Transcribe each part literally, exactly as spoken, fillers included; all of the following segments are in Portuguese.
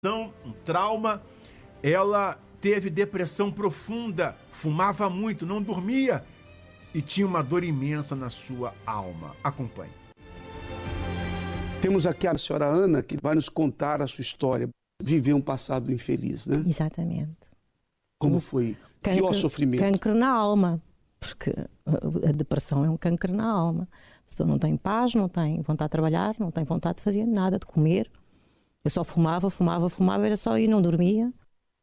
um trauma, ela teve depressão profunda, fumava muito, não dormia e tinha uma dor imensa na sua alma. Acompanhe. Temos aqui a senhora Ana, que vai nos contar a sua história. Viveu um passado infeliz, né? Exatamente. Como foi? Cancro, Pior sofrimento? Cancro na alma, porque a depressão é um cancro na alma. A pessoa não tem paz, não tem vontade de trabalhar, não tem vontade de fazer nada, de comer. Eu só fumava, fumava, fumava, era só e não dormia.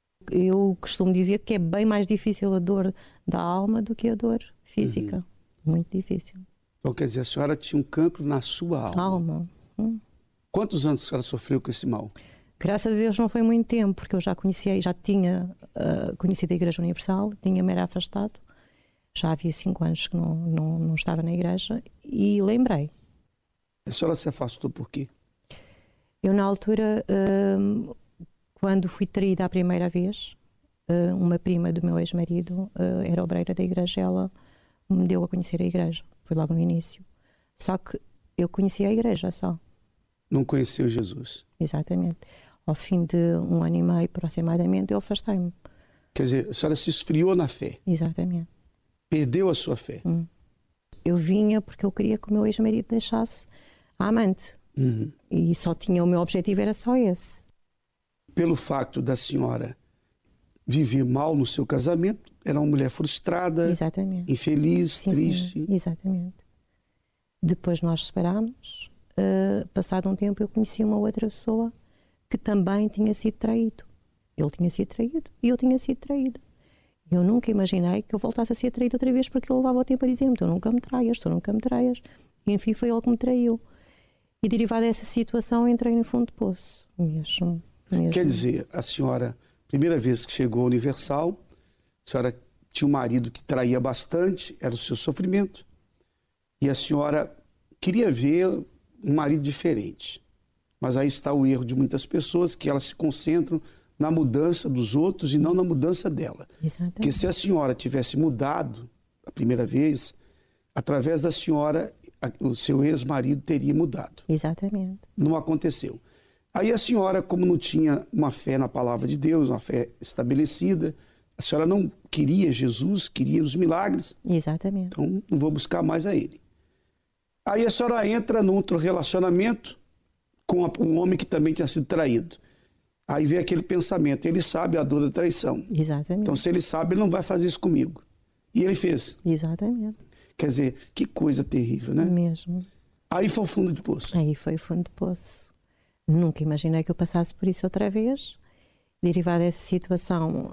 Eu costumo dizer que é bem mais difícil a dor da alma do que a dor física. Uhum. Muito difícil. Então, quer dizer, a senhora tinha um cancro na sua alma. Alma. Hum. Quantos anos a senhora sofreu com esse mal? Graças a Deus não foi muito tempo, porque eu já conhecia, já tinha uh, conhecido a Igreja Universal, tinha-me era afastado. Já havia cinco anos que não, não, não estava na igreja e lembrei. A senhora se afastou por quê? Eu, na altura, uh, quando fui traída a primeira vez, uh, uma prima do meu ex-marido uh, era obreira da igreja, ela me deu a conhecer a igreja. Foi logo no início. Só que eu conhecia a igreja só. Não conheceu Jesus? Exatamente. Ao fim de um ano e meio, aproximadamente, eu afastei-me. Quer dizer, a senhora se esfriou na fé? Exatamente. Perdeu a sua fé? Hum. Eu vinha porque eu queria que o meu ex-marido deixasse a amante. Uhum. E só tinha, o meu objetivo era só esse. Pelo facto da senhora viver mal no seu casamento, era uma mulher frustrada, exatamente, infeliz, sim, triste. Sim, exatamente. Depois nós separámos. Uh, passado um tempo eu conheci uma outra pessoa que também tinha sido traído. Ele tinha sido traído e eu tinha sido traída. Eu nunca imaginei que eu voltasse a ser traída outra vez, porque ele levava o tempo a dizer-me: tu nunca me traias, tu nunca me traias. E enfim foi ele que me traiu. E derivado dessa situação entrei no fundo de poço. Mesmo, mesmo. Quer dizer, a senhora, primeira vez que chegou à Universal, a senhora tinha um marido que traía bastante, era o seu sofrimento. E a senhora queria ver um marido diferente. Mas aí está o erro de muitas pessoas, que elas se concentram na mudança dos outros e não na mudança dela. Exatamente. Porque se a senhora tivesse mudado a primeira vez, através da senhora, o seu ex-marido teria mudado. Exatamente. Não aconteceu. Aí a senhora, como não tinha uma fé na palavra de Deus, uma fé estabelecida, a senhora não queria Jesus, queria os milagres. Exatamente. Então, não vou buscar mais a ele. Aí a senhora entra num outro relacionamento com um homem que também tinha sido traído. Aí vem aquele pensamento, ele sabe a dor da traição. Exatamente. Então, se ele sabe, ele não vai fazer isso comigo. E ele fez. Exatamente. Quer dizer, que coisa terrível, né? Mesmo. Aí foi o fundo de poço. Aí foi o fundo de poço. Nunca imaginei que eu passasse por isso outra vez. Derivado dessa situação,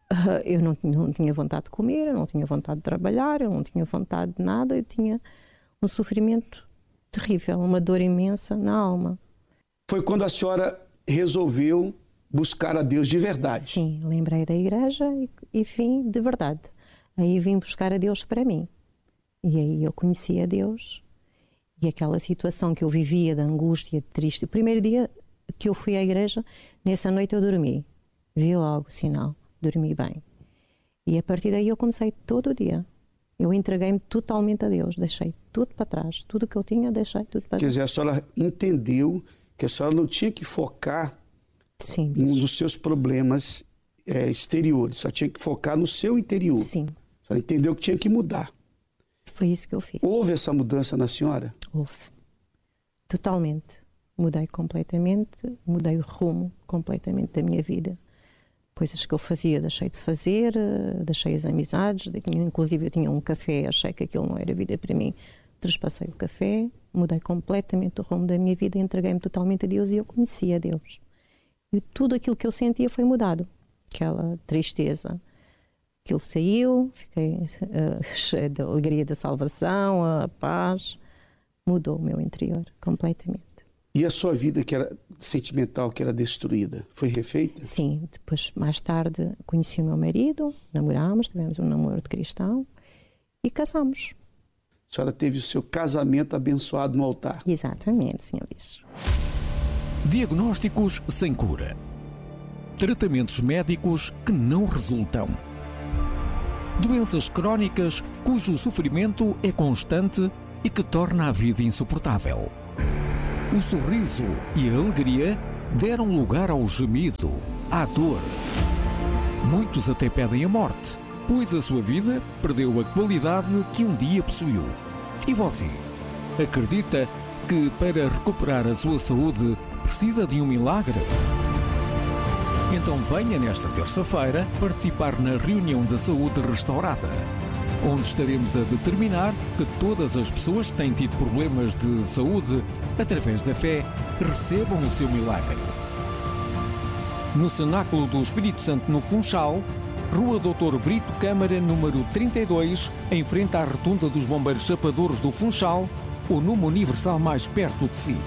eu não, não tinha vontade de comer, eu não tinha vontade de trabalhar, eu não tinha vontade de nada, eu tinha um sofrimento terrível, uma dor imensa na alma. Foi quando a senhora resolveu buscar a Deus de verdade. Sim, lembrei da igreja e, e vim de verdade. Aí vim buscar a Deus para mim. E aí eu conheci a Deus e aquela situação que eu vivia de angústia, de triste. O primeiro dia que eu fui à igreja, nessa noite eu dormi. Vi logo o sinal, dormi bem. E a partir daí eu comecei todo o dia. Eu entreguei-me totalmente a Deus, deixei tudo para trás. Tudo que eu tinha, deixei tudo para trás. Quer dizer, a senhora entendeu que a senhora não tinha que focar Sim, nos seus problemas é, exteriores, só tinha que focar no seu interior. Sim. A senhora entendeu que tinha que mudar. Foi isso que eu fiz. Houve essa mudança na senhora? Houve. Totalmente. Mudei completamente, mudei o rumo completamente da minha vida. Coisas que eu fazia, deixei de fazer, deixei as amizades, inclusive eu tinha um café, achei que aquilo não era vida para mim, trespassei o café, mudei completamente o rumo da minha vida, entreguei-me totalmente a Deus e eu conhecia a Deus. E tudo aquilo que eu sentia foi mudado. Aquela tristeza, aquilo saiu, fiquei uh, cheia da alegria da salvação, a paz, mudou o meu interior completamente. E a sua vida que era sentimental, que era destruída, foi refeita? Sim, depois mais tarde conheci o meu marido, namorámos, tivemos um namoro de cristão e casámos. A senhora teve o seu casamento abençoado no altar. Exatamente, senhor Luís. Diagnósticos sem cura. Tratamentos médicos que não resultam. Doenças crónicas cujo sofrimento é constante e que torna a vida insuportável. O sorriso e a alegria deram lugar ao gemido, à dor. Muitos até pedem a morte, pois a sua vida perdeu a qualidade que um dia possuiu. E você, acredita que para recuperar a sua saúde precisa de um milagre? Então venha nesta terça-feira participar na reunião da saúde restaurada, onde estaremos a determinar que todas as pessoas que têm tido problemas de saúde, através da fé, recebam o seu milagre. No Cenáculo do Espírito Santo, no Funchal, Rua doutor Brito Câmara, número trinta e dois, em frente à Rotunda dos Bombeiros Chapadores do Funchal, o número universal mais perto de si.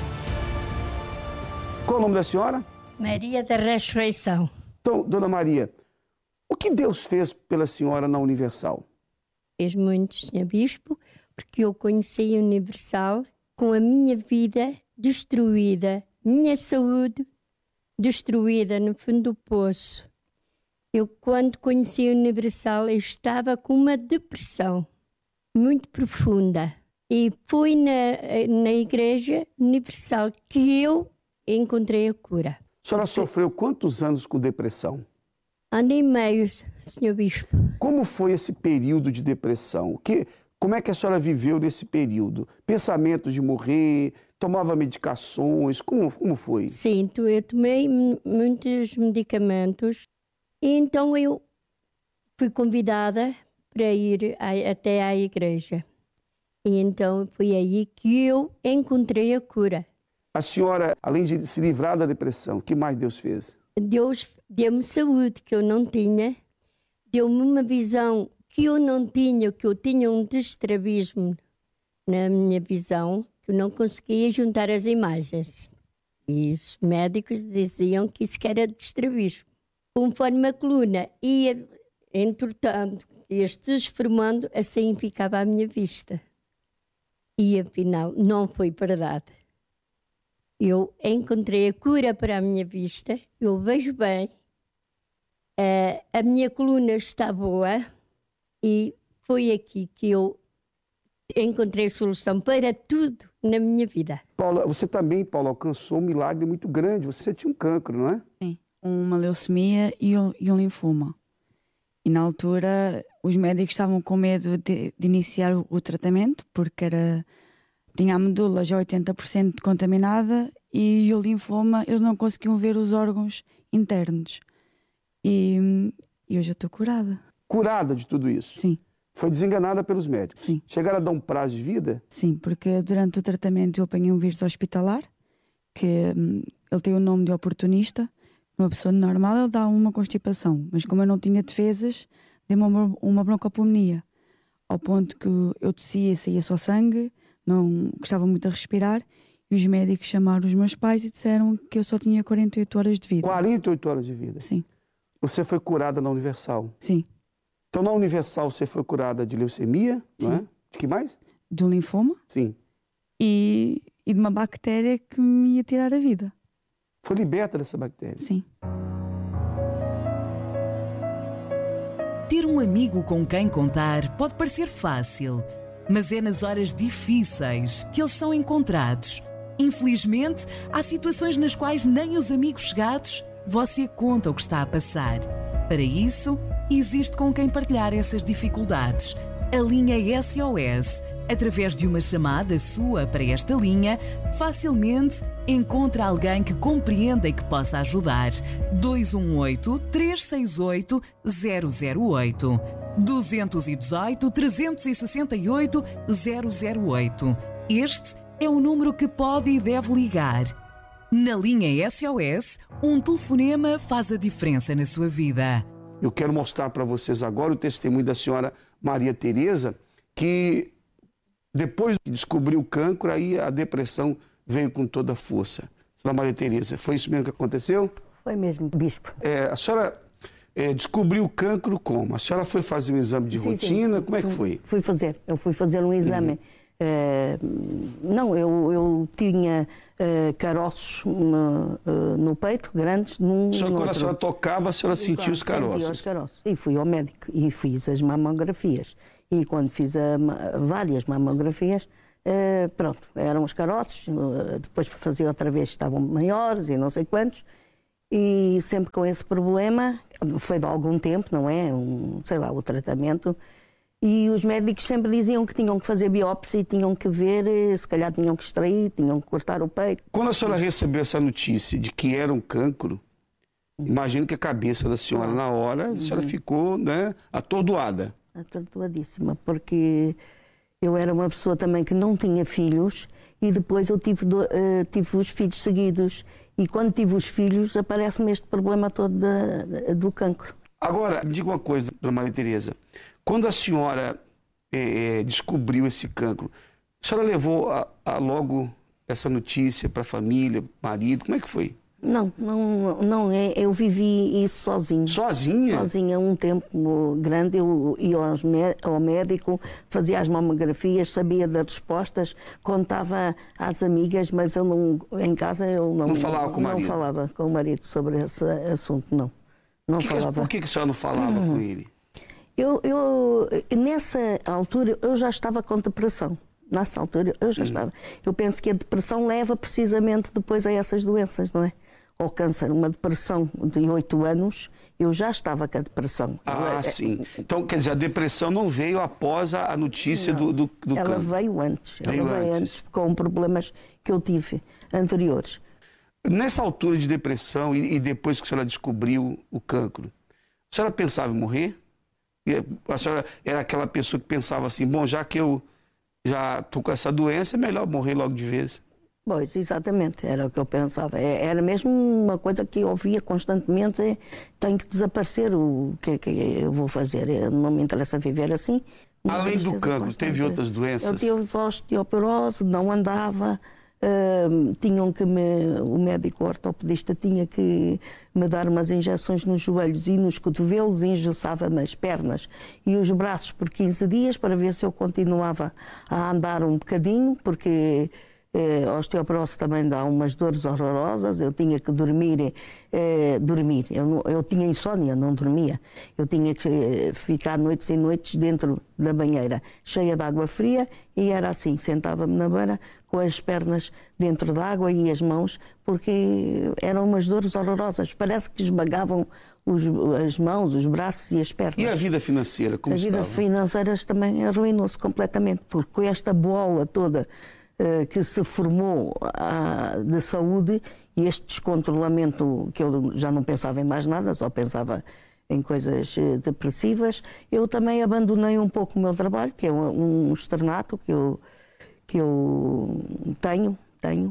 Qual o nome da senhora? Maria da Ressurreição. Então, dona Maria, o que Deus fez pela senhora na Universal? Fez muito, senhor Bispo, porque eu conheci a Universal com a minha vida destruída, minha saúde destruída no fundo do poço. Eu, quando conheci a Universal, eu estava com uma depressão muito profunda. E foi na, na Igreja Universal que eu encontrei a cura. A senhora sofreu quantos anos com depressão? Ano e meio, senhor Bispo. Como foi esse período de depressão? Que, como é que a senhora viveu nesse período? Pensamentos de morrer, tomava medicações, como, como foi? Sim, eu tomei muitos medicamentos. E então eu fui convidada para ir a, até à igreja. E então foi aí que eu encontrei a cura. A senhora, além de se livrar da depressão, o que mais Deus fez? Deus deu-me saúde que eu não tinha, deu-me uma visão que eu não tinha, que eu tinha um destrabismo na minha visão, que eu não conseguia juntar as imagens. E os médicos diziam que isso era destrabismo. Conforme a coluna ia entortando, ia se transformando, assim ficava a minha vista. E afinal, não foi verdade. Eu encontrei a cura para a minha vista, eu vejo bem, uh, a minha coluna está boa e foi aqui que eu encontrei solução para tudo na minha vida. Paula, você também, Paula, alcançou um milagre muito grande. Você tinha um cancro, não é? Sim, uma leucemia e um, e um linfoma. E na altura os médicos estavam com medo de, de iniciar o, o tratamento, porque era... tinha a medula já oitenta por cento contaminada e o linfoma, eles não conseguiam ver os órgãos internos. E, e hoje eu estou curada. Curada de tudo isso? Sim. Foi desenganada pelos médicos? Sim. Chegaram a dar um prazo de vida? Sim, porque durante o tratamento eu apanhei um vírus hospitalar, que hum, ele tem o nome de oportunista. Uma pessoa normal ele dá uma constipação, mas como eu não tinha defesas, deu-me uma, uma broncopneumonia. Ao ponto que eu tossia e saía só sangue, não gostava muito de respirar, e os médicos chamaram os meus pais e disseram que eu só tinha quarenta e oito horas de vida. quarenta e oito horas de vida? Sim. Você foi curada na Universal? Sim. Então, na Universal, você foi curada de leucemia, Sim. Não é? De que mais? Do linfoma. Sim. E, e de uma bactéria que me ia tirar a vida. Foi liberta dessa bactéria? Sim. Ter um amigo com quem contar pode parecer fácil, mas é nas horas difíceis que eles são encontrados. Infelizmente, há situações nas quais nem os amigos chegados você conta o que está a passar. Para isso, existe com quem partilhar essas dificuldades. A linha S O S, através de uma chamada sua para esta linha, facilmente encontra alguém que compreenda e que possa ajudar. dois um oito, três seis oito, zero zero oito. dois um oito, três seis oito, zero zero oito. Este é o número que pode e deve ligar. Na linha S O S, um telefonema faz a diferença na sua vida. Eu quero mostrar para vocês agora o testemunho da senhora Maria Tereza, que depois de descobrir o cancro, aí a depressão veio com toda a força. Senhora Maria Tereza, foi isso mesmo que aconteceu? Foi mesmo, bispo. É, a senhora é, descobriu o cancro como? A senhora foi fazer um exame de sim, rotina? sim. Como é que foi? Fui fazer, eu fui fazer um exame. Uhum. É, não, eu, eu tinha é, caroços no, no peito, grandes. Num, Só quando outro. a senhora tocava, a senhora sentia os caroços? Sentia os caroços. E fui ao médico e fiz as mamografias. E quando fiz a, várias mamografias, Uh, pronto, eram os caroços, uh, depois para fazer outra vez estavam maiores e não sei quantos, e sempre com esse problema, foi de algum tempo, não é? Um, sei lá, o tratamento, e os médicos sempre diziam que tinham que fazer biópsia, tinham que ver, se calhar tinham que extrair, tinham que cortar o peito. Quando a senhora recebeu essa notícia de que era um cancro, imagino que a cabeça da senhora, na hora, a senhora ficou, né, atordoada. Atordoadíssima, porque eu era uma pessoa também que não tinha filhos e depois eu tive, do, uh, tive os filhos seguidos. E quando tive os filhos, aparece-me este problema todo da, da, do cancro. Agora, me diga uma coisa, dona Maria Tereza. Quando a senhora é, descobriu esse cancro, a senhora levou a, a logo essa notícia para a família, marido? Como é que foi? Não, não, não, eu vivi isso sozinha. Sozinha? Sozinha, um tempo grande. Eu ia ao médico, fazia as mamografias, sabia das respostas, contava às amigas, mas eu não, em casa eu não, não falava com o marido? Não falava com o marido sobre esse assunto, não. Não que falava. Que, por que a senhora não falava hum. com ele? Eu, eu, nessa altura, eu já estava com depressão. Nessa altura, eu já hum. estava. Eu penso que a depressão leva precisamente depois a essas doenças, não é? Ou câncer, uma depressão de oito anos, eu já estava com a depressão. Ah, ela, sim. Então, quer dizer, a depressão não veio após a notícia não, do, do, do ela cancro? Veio antes. Veio ela veio antes. antes, com problemas que eu tive anteriores. Nessa altura de depressão e, e depois que a senhora descobriu o cancro, a senhora pensava em morrer? A senhora era aquela pessoa que pensava assim, bom, já que eu já estou com essa doença, é melhor morrer logo de vez? Pois, exatamente, era o que eu pensava. Era mesmo uma coisa que eu ouvia constantemente, tenho que desaparecer, o que é que eu vou fazer? Não me interessa viver assim. Além do cancro, teve outras doenças? Eu tive osteoporose, não andava, uh, tinham que me, o médico ortopedista tinha que me dar umas injeções nos joelhos e nos cotovelos, engessava-me as pernas e os braços por quinze dias para ver se eu continuava a andar um bocadinho, porque Eh, a osteoporose também dá umas dores horrorosas, eu tinha que dormir, eh, dormir. Eu, não, eu tinha insónia, não dormia. Eu tinha que eh, ficar noites e noites dentro da banheira, cheia de água fria, e era assim, sentava-me na beira com as pernas dentro da água e as mãos, porque eram umas dores horrorosas. Parece que esmagavam os, as mãos, os braços e as pernas. E a vida financeira, como estava? A vida financeira também arruinou-se completamente, porque com esta bola toda que se formou uh, de saúde e este descontrolamento, que eu já não pensava em mais nada, só pensava em coisas uh, depressivas, eu também abandonei um pouco o meu trabalho, que é um, um externato que eu, que eu tenho, tenho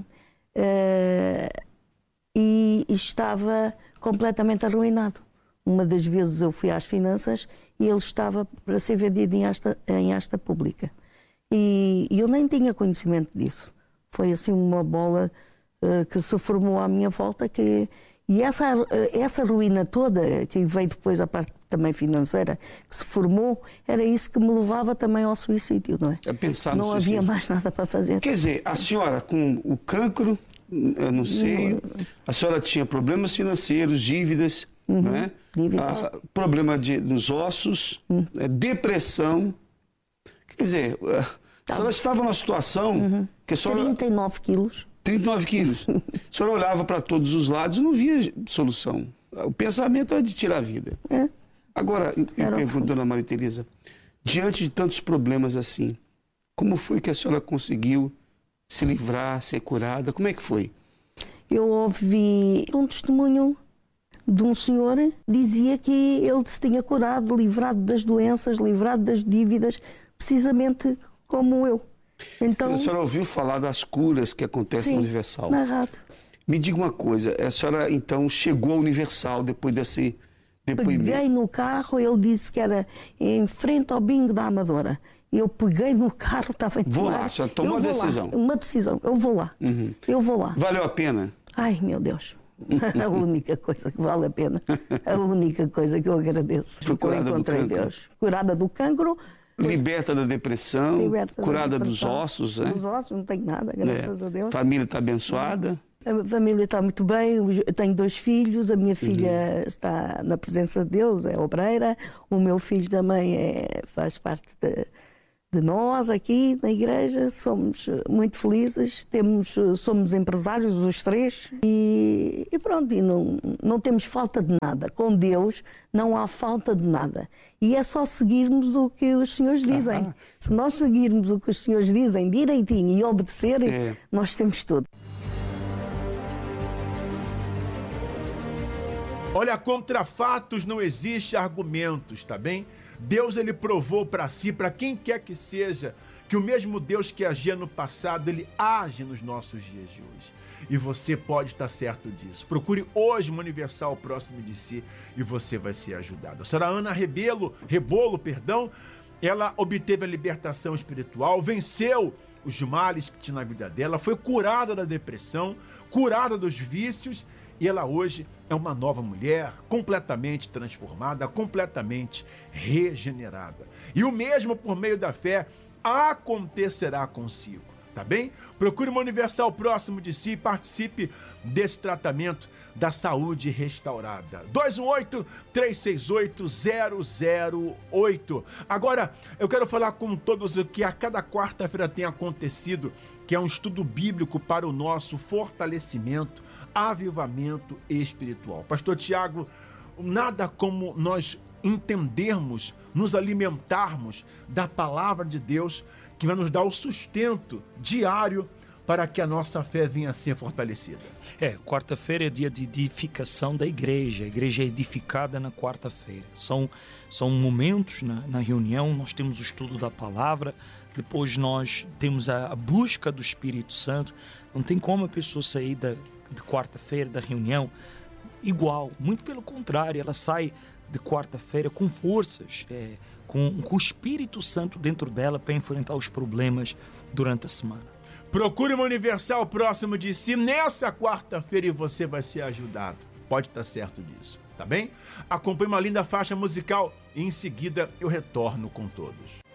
uh, e estava completamente arruinado. Uma das vezes eu fui às finanças e ele estava para ser vendido em asta, em asta pública. E eu nem tinha conhecimento disso. Foi assim uma bola uh, que se formou à minha volta. Que, e essa, uh, essa ruína toda, que veio depois a parte também financeira, que se formou, era isso que me levava também ao suicídio, não é? A pensar no não suicídio. havia mais nada para fazer. Quer dizer, a senhora com o cancro, eu não sei, a senhora tinha problemas financeiros, dívidas, uhum, né? dívidas. Ah, problema de, nos ossos, uhum. né? Depressão. Quer dizer, a senhora estava numa situação uhum. que a senhora... trinta e nove quilos. trinta e nove quilos. A senhora olhava para todos os lados e não via solução. O pensamento era de tirar a vida. É. Agora, eu pergunto, dona Maria Tereza, diante de tantos problemas assim, como foi que a senhora conseguiu se livrar, ser curada? Como é que foi? Eu ouvi um testemunho de um senhor que dizia que ele se tinha curado, livrado das doenças, livrado das dívidas, precisamente como eu. Então, a senhora ouviu falar das curas que acontecem sim, no Universal? Na rádio. Me diga uma coisa, a senhora então chegou ao Universal depois desse depoimento? Peguei no carro, ele disse que era em frente ao bingo da Amadora. Eu peguei no carro, estava em Vou lá, a senhora tomou uma decisão. Lá, uma decisão, eu vou lá. Uhum. Eu vou lá. Valeu a pena? Ai, meu Deus. A única coisa que vale a pena. A única coisa que eu agradeço. Foi curada eu encontrei do cancro. Deus. Curada do cancro. Liberta da depressão, Liberta curada da dos ossos, né? Dos ossos, não tem nada, graças é. a Deus. Família está abençoada? A família está muito bem, eu tenho dois filhos, a minha filha uhum. está na presença de Deus, é obreira, o meu filho também é, faz parte de, de nós aqui na igreja, somos muito felizes, temos, somos empresários os três e, e pronto, e não, não temos falta de nada. Com Deus não há falta de nada. E é só seguirmos o que os senhores dizem. Ah. Se nós seguirmos o que os senhores dizem direitinho e obedecerem, é. nós temos tudo. Olha, contra fatos não existe argumentos, tá bem? Deus, ele provou para si, para quem quer que seja, que o mesmo Deus que agia no passado, ele age nos nossos dias de hoje. E você pode estar certo disso. Procure hoje uma Universal próximo de si e você vai ser ajudado. A senhora Ana Rebelo, Rebolo, perdão, ela obteve a libertação espiritual, venceu os males que tinha na vida dela, foi curada da depressão, curada dos vícios. E ela hoje é uma nova mulher, completamente transformada, completamente regenerada. E o mesmo por meio da fé acontecerá consigo, tá bem? Procure uma Universal próximo de si e participe desse tratamento da saúde restaurada. dois um oito, três seis oito, zero zero oito. Agora, eu quero falar com todos o que a cada quarta-feira tem acontecido, que é um estudo bíblico para o nosso fortalecimento, avivamento espiritual. Pastor Tiago, nada como nós entendermos, nos alimentarmos da palavra de Deus, que vai nos dar o sustento diário para que a nossa fé venha a ser fortalecida. É, quarta-feira é dia de edificação da igreja. A igreja é edificada na quarta-feira. São, são momentos na, na reunião, nós temos o estudo da palavra, depois nós temos a, a busca do Espírito Santo. Não tem como a pessoa sair da de quarta-feira, da reunião, igual. Muito pelo contrário, ela sai de quarta-feira com forças, é, com, com o Espírito Santo dentro dela para enfrentar os problemas durante a semana. Procure uma Universal próximo de si nessa quarta-feira e você vai ser ajudado. Pode estar certo disso, tá bem? Acompanhe uma linda faixa musical e em seguida eu retorno com todos.